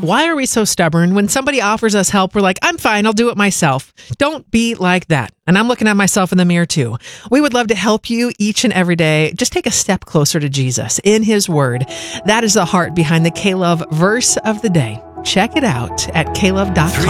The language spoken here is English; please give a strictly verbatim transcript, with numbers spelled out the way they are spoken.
Why are we so stubborn? When somebody offers us help, we're like, I'm fine, I'll do it myself. Don't be like that. And I'm looking at myself in the mirror too. We would love to help you each and every day. Just take a step closer to Jesus in his word. That is the heart behind the K-Love verse of the day. Check it out at K love dot com.